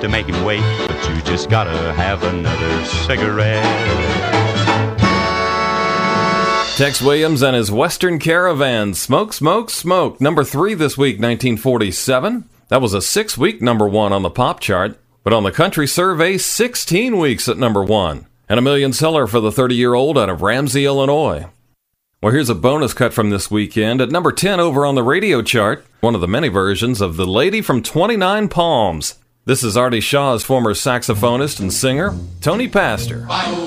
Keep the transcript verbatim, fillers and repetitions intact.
to make him wait, but you just gotta have another cigarette. Tex Williams and his Western Caravan, Smoke, Smoke, Smoke. Number three this week, nineteen forty-seven. That was a six-week number one on the pop chart, but on the country survey, sixteen weeks at number one. And a million seller for the thirty-year-old out of Ramsey, Illinois. Well, here's a bonus cut from this weekend. At number ten over on the radio chart, one of the many versions of The Lady from twenty-nine Palms. This is Artie Shaw's former saxophonist and singer, Tony Pastor.